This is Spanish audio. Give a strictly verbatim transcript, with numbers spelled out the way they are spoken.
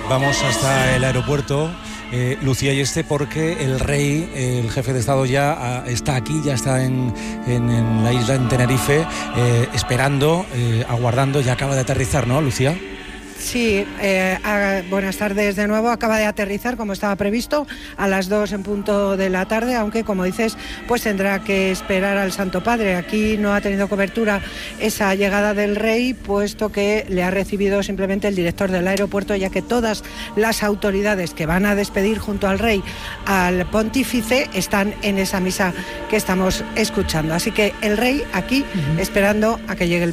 vamos hasta el aeropuerto, eh, Lucía Ayeste, porque el rey, el jefe de Estado, ya a, está aquí, ya está en, en, en la isla, en Tenerife, eh, esperando, eh, aguardando, ya acaba de aterrizar, ¿no, Lucía? Sí, eh, a, buenas tardes de nuevo. Acaba de aterrizar como estaba previsto a las dos en punto de la tarde, aunque como dices, pues tendrá que esperar al Santo Padre. Aquí no ha tenido cobertura esa llegada del rey, puesto que le ha recibido simplemente el director del aeropuerto, ya que todas las autoridades que van a despedir junto al rey al pontífice están en esa misa que estamos escuchando. Así que el rey aquí uh-huh. esperando a que llegue el